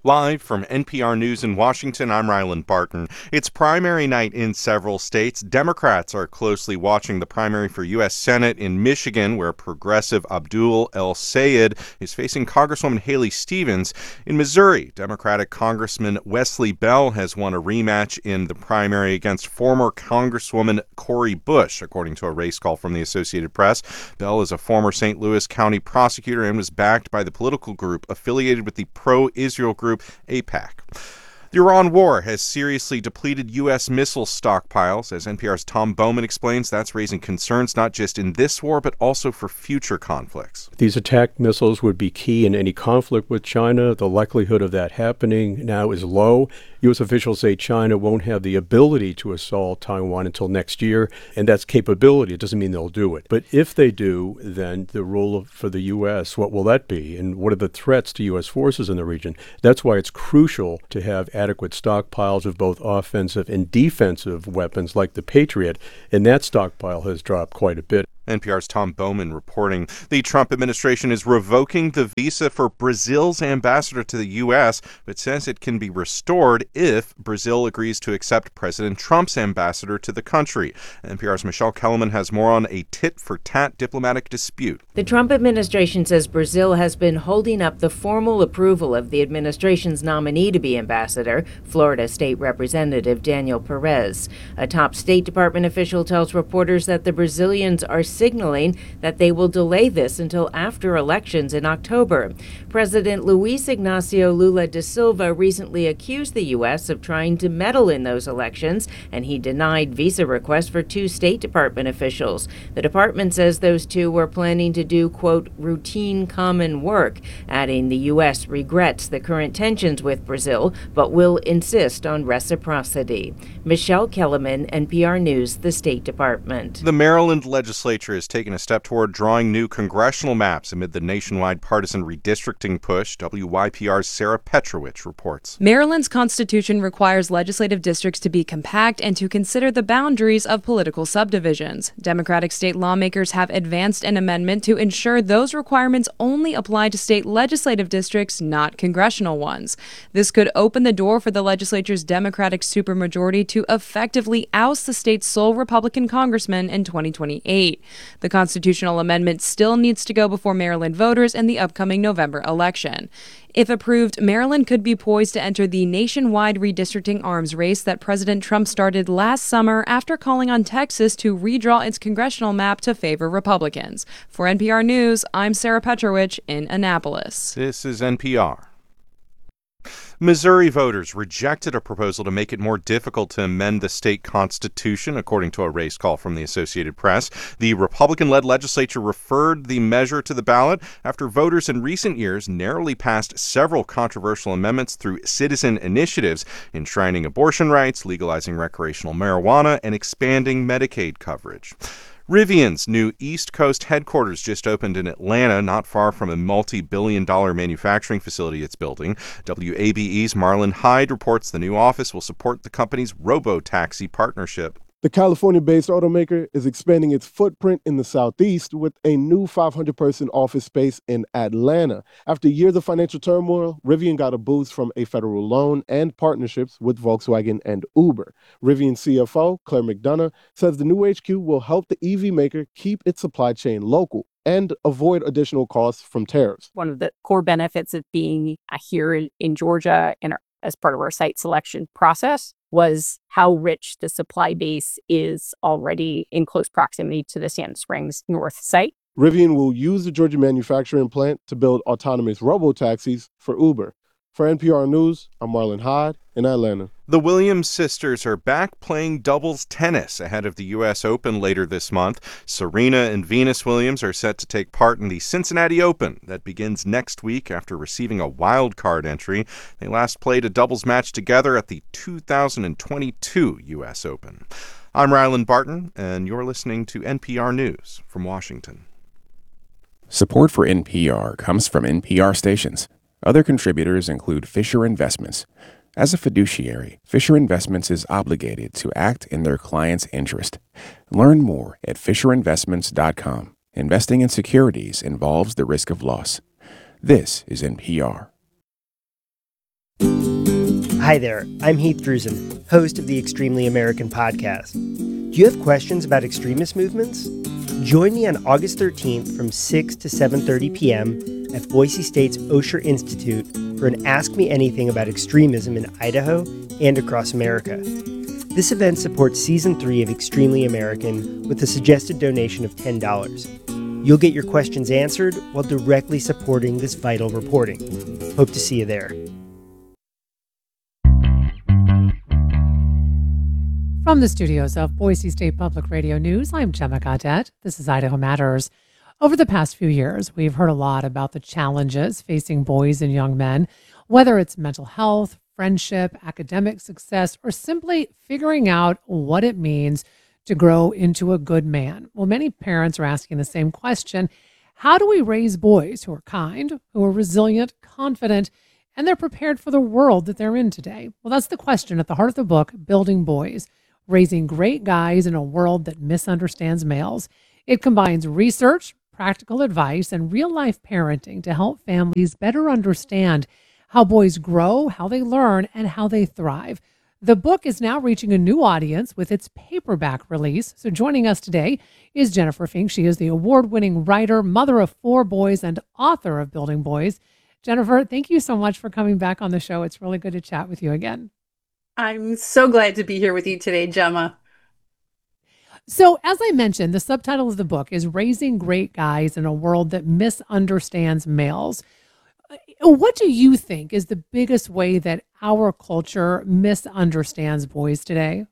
Live from NPR News in Washington, I'm Ryland Barton. It's primary night in several states. Democrats are closely watching the primary for U.S. Senate in Michigan, where progressive Abdul El-Sayed is facing Congresswoman Haley Stevens. In Missouri, Democratic Congressman Wesley Bell has won a rematch in the primary against former Congresswoman Cori Bush, according to a race call from the Associated Press. Bell is a former St. Louis County prosecutor and was backed by the political group affiliated with the pro-Israel group AIPAC. The Iran war has seriously depleted U.S. missile stockpiles. As NPR's Tom Bowman explains, that's raising concerns not just in this war, but also for future conflicts. These attack missiles would be key in any conflict with China. The likelihood of that happening now is low. U.S. officials say China won't have the ability to assault Taiwan until next year, and that's capability. It doesn't mean they'll do it. But if they do, then the role for the U.S., what will that be? And what are the threats to U.S. forces in the region? That's why it's crucial to have adequate stockpiles of both offensive and defensive weapons like the Patriot, and that stockpile has dropped quite a bit. NPR's Tom Bowman reporting. The Trump administration is revoking the visa for Brazil's ambassador to the U.S., but says it can be restored if Brazil agrees to accept President Trump's ambassador to the country. NPR's Michelle Kellerman has more on a tit-for-tat diplomatic dispute. The Trump administration says Brazil has been holding up the formal approval of the administration's nominee to be ambassador, Florida State Representative Daniel Perez. A top State Department official tells reporters that the Brazilians are signaling that they will delay this until after elections in October. President Luiz Ignacio Lula da Silva recently accused the U.S. of trying to meddle in those elections, and he denied visa requests for two State Department officials. The department says those two were planning to do, quote, routine common work, adding the U.S. regrets the current tensions with Brazil, but will insist on reciprocity. Michelle Kellerman, NPR News, the State Department. The Maryland legislature has taken a step toward drawing new congressional maps amid the nationwide partisan redistricting push. WYPR's Sarah Petrovich reports. Maryland's constitution requires legislative districts to be compact and to consider the boundaries of political subdivisions. Democratic state lawmakers have advanced an amendment to ensure those requirements only apply to state legislative districts, not congressional ones. This could open the door for the legislature's Democratic supermajority to effectively oust the state's sole Republican congressman in 2028. The constitutional amendment still needs to go before Maryland voters in the upcoming November election. If approved, Maryland could be poised to enter the nationwide redistricting arms race that President Trump started last summer after calling on Texas to redraw its congressional map to favor Republicans. For NPR News, I'm Sarah Petrovich in Annapolis. This is NPR. Missouri voters rejected a proposal to make it more difficult to amend the state constitution, according to a race call from the Associated Press. The Republican-led legislature referred the measure to the ballot after voters in recent years narrowly passed several controversial amendments through citizen initiatives, enshrining abortion rights, legalizing recreational marijuana, and expanding Medicaid coverage. Rivian's new East Coast headquarters just opened in Atlanta, not far from a multi-billion-dollar manufacturing facility it's building. WABE's Marlon Hyde reports the new office will support the company's robo-taxi partnership. The California-based automaker is expanding its footprint in the Southeast with a new 500-person office space in Atlanta. After years of financial turmoil, Rivian got a boost from a federal loan and partnerships with Volkswagen and Uber. Rivian CFO Claire McDonough says the new HQ will help the EV maker keep its supply chain local and avoid additional costs from tariffs. One of the core benefits of being here in Georgia and as part of our site selection process was how rich the supply base is already in close proximity to the Sand Springs North site. Rivian will use the Georgia manufacturing plant to build autonomous robo-taxis for Uber. For NPR News, I'm Marlon Hyde in Atlanta. The Williams sisters are back playing doubles tennis ahead of the U.S. Open later this month. Serena and Venus Williams are set to take part in the Cincinnati Open that begins next week after receiving a wild card entry. They last played a doubles match together at the 2022 U.S. Open. I'm Ryland Barton, and you're listening to NPR News from Washington. Support for NPR comes from NPR stations. Other contributors include Fisher Investments. As a fiduciary, Fisher Investments is obligated to act in their client's interest. Learn more at FisherInvestments.com. Investing in securities involves the risk of loss. This is NPR. Hi there, I'm Heath Drusen, host of the Extremely American podcast. Do you have questions about extremist movements? Join me on August 13th from 6 to 7:30 p.m. at Boise State's Osher Institute for an Ask Me Anything about extremism in Idaho and across America. This event supports Season 3 of Extremely American with a suggested donation of $10. You'll get your questions answered while directly supporting this vital reporting. Hope to see you there. From the studios of Boise State Public Radio News, I'm Gemma Gaudette. This is Idaho Matters. Over the past few years, we've heard a lot about the challenges facing boys and young men, whether it's mental health, friendship, academic success, or simply figuring out what it means to grow into a good man. Well, many parents are asking the same question. How do we raise boys who are kind, who are resilient, confident, and they're prepared for the world that they're in today? Well, that's the question at the heart of the book, Building Boys: Raising Great Guys in a World That Misunderstands Males. It combines research, practical advice, and real-life parenting to help families better understand how boys grow, how they learn, and how they thrive. The book is now reaching a new audience with its paperback release. So joining us today is Jennifer Fink. She is the award-winning writer, mother of 4 boys, and author of Building Boys. Jennifer, thank you so much for coming back on the show. It's really good to chat with you again. I'm so glad to be here with you today, Gemma. So, as I mentioned, the subtitle of the book is Raising Great Guys in a World That Misunderstands Males. What do you think is the biggest way that our culture misunderstands boys today?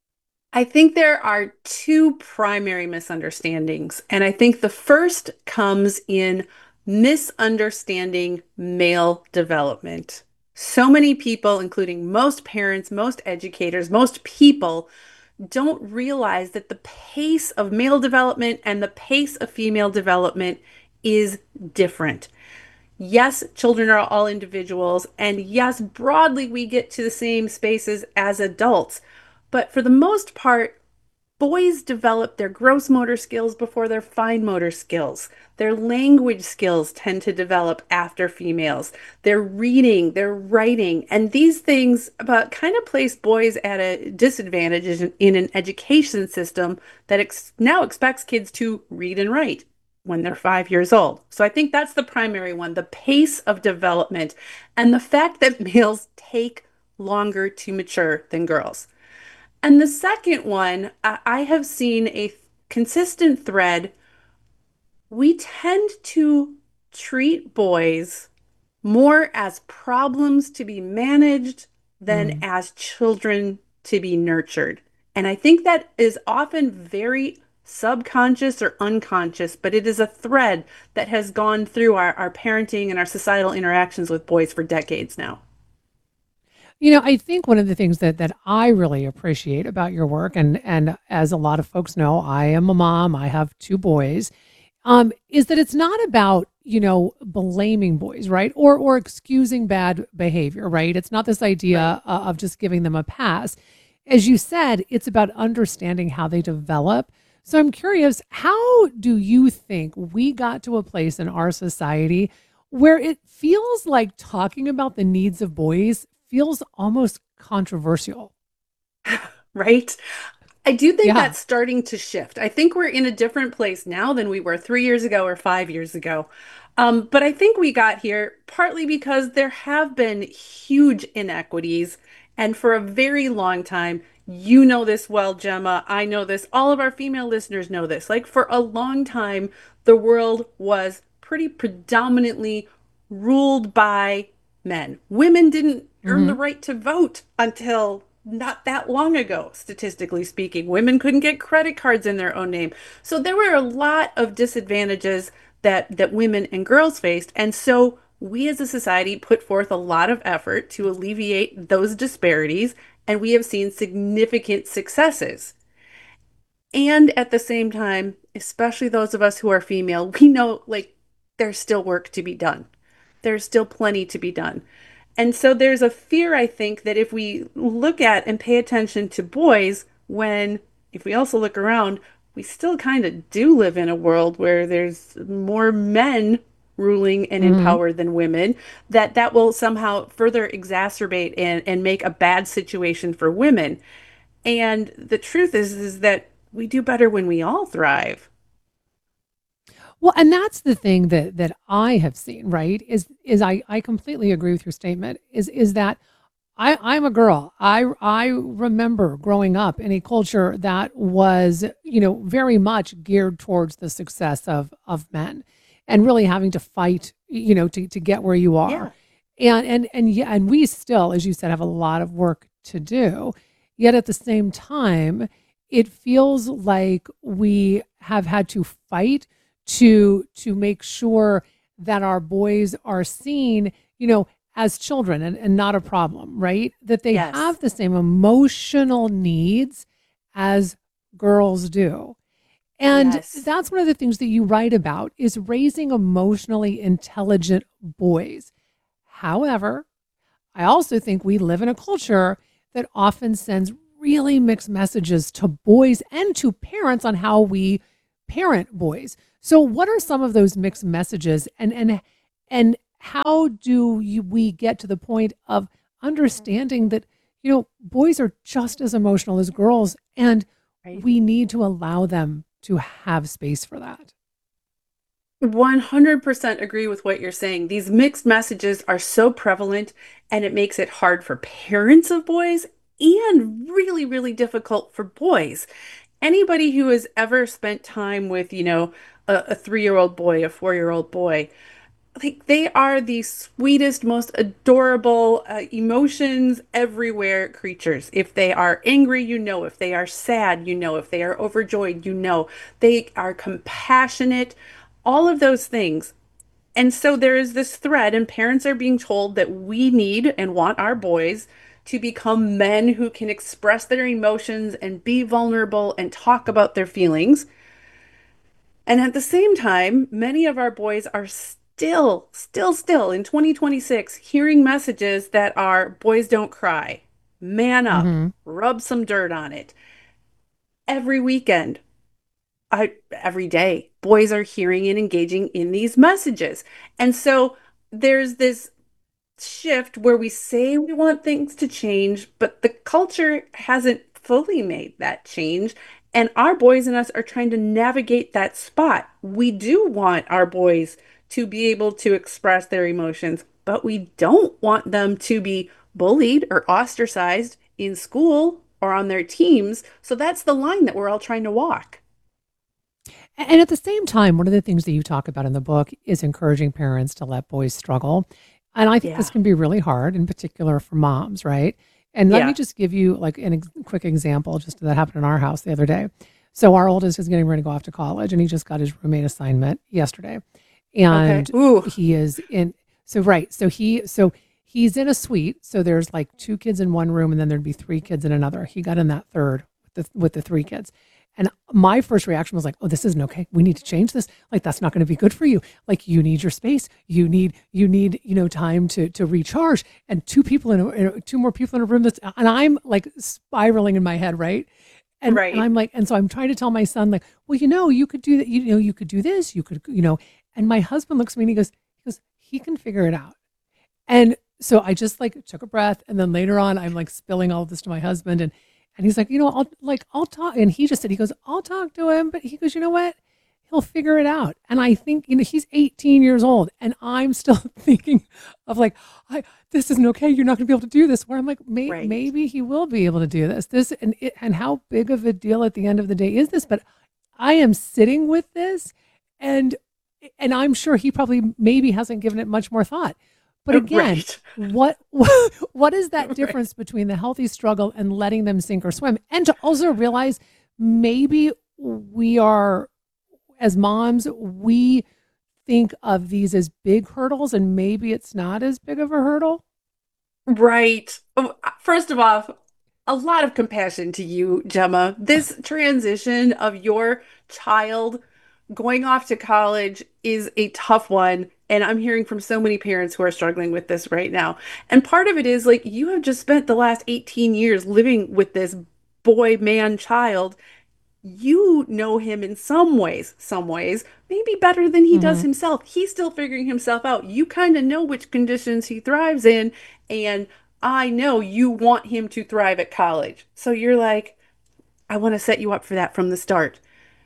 I think there are 2 primary misunderstandings, and I think the first comes in misunderstanding male development. So many people, including most parents, most educators, most people, don't realize that the pace of male development and the pace of female development is different. Yes, children are all individuals, and yes, broadly we get to the same spaces as adults. But for the most part, boys develop their gross motor skills before their fine motor skills. Their language skills tend to develop after females. Their reading, their writing, and these things kind of place boys at a disadvantage in an education system that now expects kids to read and write when they're 5 years old. So I think that's the primary one, the pace of development and the fact that males take longer to mature than girls. And the second one, I have seen a consistent thread. We tend to treat boys more as problems to be managed than as children to be nurtured. And I think that is often very subconscious or unconscious, but it is a thread that has gone through our parenting and our societal interactions with boys for decades now. You know, I think one of the things that I really appreciate about your work, and as a lot of folks know, I am a mom, I have 2 boys, is that it's not about, blaming boys, right? Or excusing bad behavior, right? It's not this idea of just giving them a pass. As you said, it's about understanding how they develop. So I'm curious, how do you think we got to a place in our society where it feels like talking about the needs of boys feels almost controversial? Right? I do think that's starting to shift. I think we're in a different place now than we were 3 years ago or 5 years ago. But I think we got here partly because there have been huge inequities. And for a very long time, you know this well, Gemma, I know this, all of our female listeners know this. Like for a long time, the world was pretty predominantly ruled by men. Women didn't earn the right to vote until not that long ago, statistically speaking. Women couldn't get credit cards in their own name. So there were a lot of disadvantages that women and girls faced. And so we as a society put forth a lot of effort to alleviate those disparities, and we have seen significant successes. And at the same time, especially those of us who are female, we know there's still work to be done. There's still plenty to be done. And so there's a fear, I think, that if we look at and pay attention to boys, if we also look around, we still kind of do live in a world where there's more men ruling and in power than women, that will somehow further exacerbate and make a bad situation for women. And the truth is that we do better when we all thrive. Well, and that's the thing that I have seen, right? I completely agree with your statement. Is that I'm a girl. I remember growing up in a culture that was, very much geared towards the success of men and really having to fight, to get where you Yeah. are. And we still, as you said, have a lot of work to do. Yet at the same time, it feels like we have had to fight to make sure that our boys are seen, as children and not a problem, right? That they Yes. have the same emotional needs as girls do. And Yes. that's one of the things that you write about is raising emotionally intelligent boys. However, I also think we live in a culture that often sends really mixed messages to boys and to parents on how we parent boys. So what are some of those mixed messages and how we get to the point of understanding that boys are just as emotional as girls and Right. we need to allow them to have space for that. 100% agree with what you're saying. These mixed messages are so prevalent, and it makes it hard for parents of boys and really, really difficult for boys. Anybody who has ever spent time with, a 3-year-old boy, a 4-year-old boy, like they are the sweetest, most adorable, emotions everywhere creatures. If they are angry, if they are sad, if they are overjoyed, they are compassionate, all of those things. And so there is this thread, and parents are being told that we need and want our boys to become men who can express their emotions and be vulnerable and talk about their feelings. And at the same time, many of our boys are still in 2026 hearing messages that are boys don't cry, man up, Mm-hmm. rub some dirt on it. Every weekend, every day, boys are hearing and engaging in these messages. And so there's this shift where we say we want things to change, but the culture hasn't fully made that change. And our boys and us are trying to navigate that spot. We do want our boys to be able to express their emotions, but we don't want them to be bullied or ostracized in school or on their teams. So that's the line that we're all trying to walk. And at the same time, one of the things that you talk about in the book is encouraging parents to let boys struggle. And I think Yeah. this can be really hard, in particular for moms, right? And let me Yeah. just give you like a quick example, just that happened in our house the other day. So our oldest is getting ready to go off to college, and he just got his roommate assignment yesterday, Okay. and Ooh. he is in. So right, so he's in a suite. So there's like 2 kids in one room, and then there'd be 3 kids in another. He got in that third with the 3 kids. And my first reaction was like, "Oh, this isn't okay. We need to change this. Like, that's not going to be good for you. Like, you need your space. You need, time to recharge." And 2 more people in a room. And I'm like spiraling in my head, right? And Right. I'm like, and so I'm trying to tell my son, like, well, you could do that. You could do this. You could, And my husband looks at me and he goes, he can figure it out. And so I just like took a breath, and then later on, I'm like spilling all of this to my husband, and he's like, I'll talk. And he just said, he goes, I'll talk to him, but he goes, you know what? He'll figure it out. And I think, he's 18 years old, and I'm still thinking of like, this isn't okay. You're not going to be able to do this. Where I'm like, Right. maybe he will be able to do this. And how big of a deal at the end of the day is this? But I am sitting with this, and I'm sure he probably maybe hasn't given it much more thought. But again, Right. what is that difference between the healthy struggle and letting them sink or swim? And to also realize maybe we are, as moms, we think of these as big hurdles, and maybe it's not as big of a hurdle. Right. First of all, a lot of compassion to you, Gemma. This transition of your child going off to college is a tough one. And I'm hearing from so many parents who are struggling with this right now. And part of it is like you have just spent the last 18 years living with this boy, man, child. you know him in some ways, maybe better than he does Hmm. himself. He's still figuring himself out. You kind of know which conditions he thrives in, and I know you want him to thrive at college. So you're like, I want to set you up for that from the start.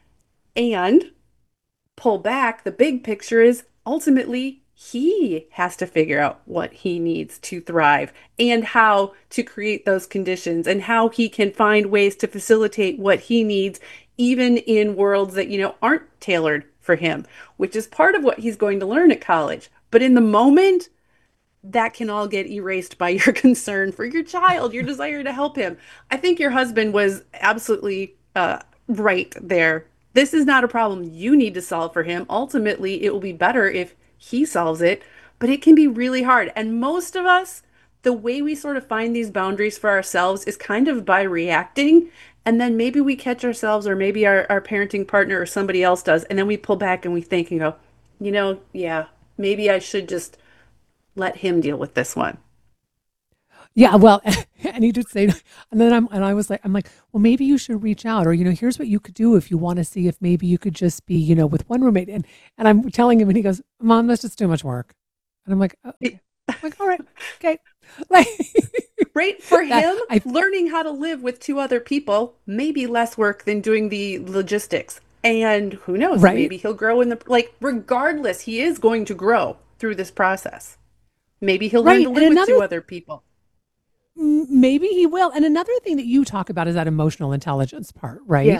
And pull back, the big picture is ultimately he has to figure out what he needs to thrive and how to create those conditions and how he can find ways to facilitate what he needs, even in worlds that, aren't tailored for him, which is part of what he's going to learn at college. But in the moment, that can all get erased by your concern for your child, your desire to help him. I think your husband was absolutely right there. This is not a problem you need to solve for him. Ultimately, it will be better if he solves it, but it can be really hard. And most of us, the way we sort of find these boundaries for ourselves is kind of by reacting. And then maybe we catch ourselves, or maybe our parenting partner or somebody else does. And then we pull back and we think and go, yeah, maybe I should just let him deal with this one. Yeah, well, and he did say, and then I was like, well, maybe you should reach out, or here's what you could do if you want to see if maybe you could just be, with one roommate, and I'm telling him, and he goes, Mom, that's just too much work, and I'm like, oh, okay. I'm like, all right, okay, like, Right, for that him, learning how to live with two other people may be less work than doing the logistics. And who knows, right, maybe he'll grow regardless, he is going to grow through this process. Maybe he'll learn right, to and live with two other people. maybe he will. And another thing that you talk about is that emotional intelligence part, Yeah. right?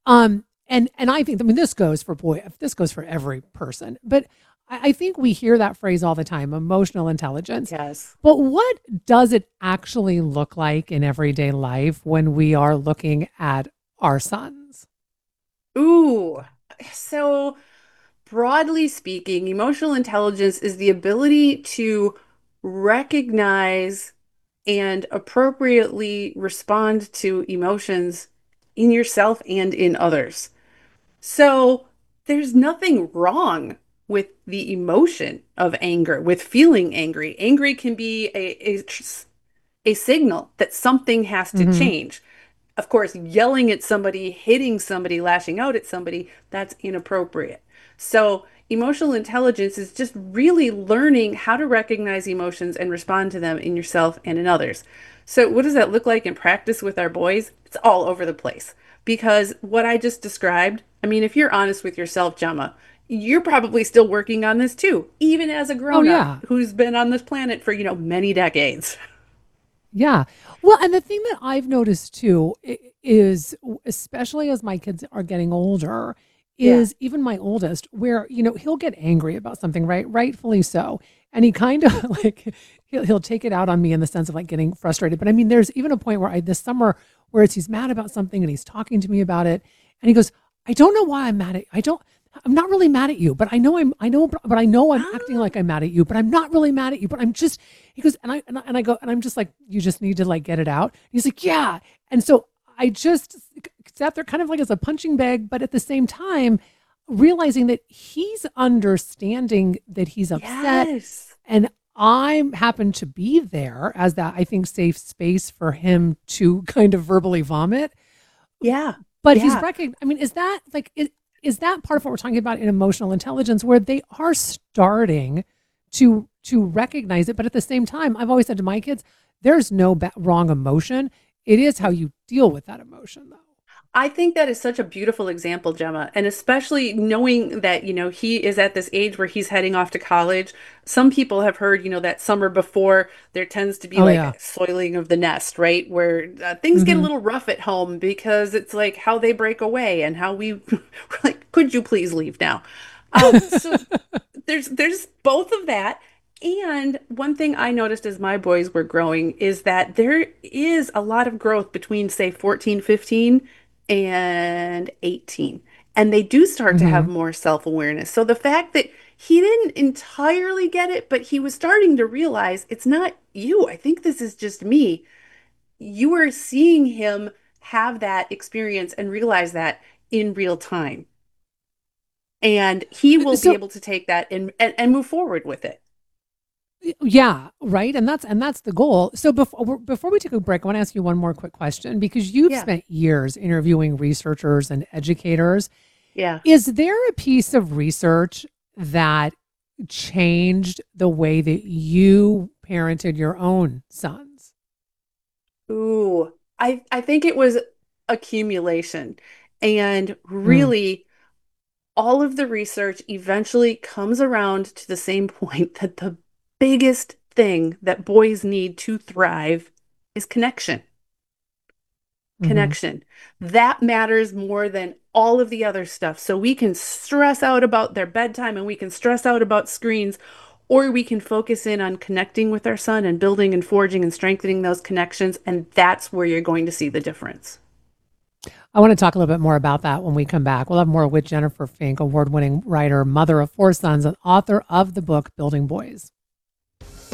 And I think, this goes for this goes for every person, but I think we hear that phrase all the time, emotional intelligence. Yes. But what does it actually look like in everyday life when we are looking at our sons? Ooh. So, broadly speaking, emotional intelligence is the ability to recognize and appropriately respond to emotions in yourself and in others. So there's nothing wrong with the emotion of anger, with feeling angry. Angry can be a signal that something has to Hmm. change. Of course, yelling at somebody, hitting somebody, lashing out at somebody, that's inappropriate. So, emotional intelligence is just really learning how to recognize emotions and respond to them in yourself and in others. So, what does that look like in practice with our boys? It's all over the place. Because what I just described, I mean, if you're honest with yourself, Gemma, you're probably still working on this too, even as a Oh grown up yeah. who's been on this planet for, many decades. Yeah. Well, and the thing that I've noticed too is, especially as my kids are getting older, Yeah. is even my oldest, where, he'll get angry about something, right? Rightfully so. And he kind of like, he'll take it out on me in the sense of like getting frustrated. But I mean, there's even a point where this summer where he's mad about something and he's talking to me about it. And he goes, I don't know why I'm mad at, I'm not really mad at you, but I know I'm acting like I'm mad at you, but I'm not really mad at you, but I'm just, he goes, and I go, and I'm just like, you just need to like get it out. He's like, yeah. And so I just sat there kind of like as a punching bag, but at the same time, realizing that he's understanding that he's upset, Yes. and I happen to be there as that, I think, safe space for him to kind of verbally vomit. Yeah. But he's Yeah. I mean, is that like, is that part of what we're talking about in emotional intelligence, where they are starting to recognize it? But at the same time, I've always said to my kids, there's no wrong emotion. It is how you deal with that emotion, though. I think that is such a beautiful example, Gemma, and especially knowing that, he is at this age where he's heading off to college. Some people have heard, that summer before there tends to be Oh like yeah. soiling of the nest, right? Where things get a Hmm. little rough at home because it's like how they break away and how we like, could you please leave now? So there's both of that. And one thing I noticed as my boys were growing is that there is a lot of growth between, say, 14, 15 and 18. And they do start to have Hmm. more self-awareness. So the fact that he didn't entirely get it, but he was starting to realize it's not you. I think this is just me. You are seeing him have that experience and realize that in real time. And he will be So able to take that and move forward with it. Yeah, right. And that's the goal. So before we take a break, I want to ask you one more quick question because you've Yeah. spent years interviewing researchers and educators. Yeah. Is there a piece of research that changed the way that you parented your own sons? Ooh, I think it was accumulation. And Mm, really, all of the research eventually comes around to the same point that the biggest thing that boys need to thrive is connection. hmm Connection. That matters more than all of the other stuff. So we can stress out about their bedtime and we can stress out about screens, or we can focus in on connecting with our son and building and forging and strengthening those connections. And that's where you're going to see the difference. I want to talk a little bit more about that when we come back. We'll have more with Jennifer Fink, award-winning writer, mother of 4 sons, and author of the book Building Boys.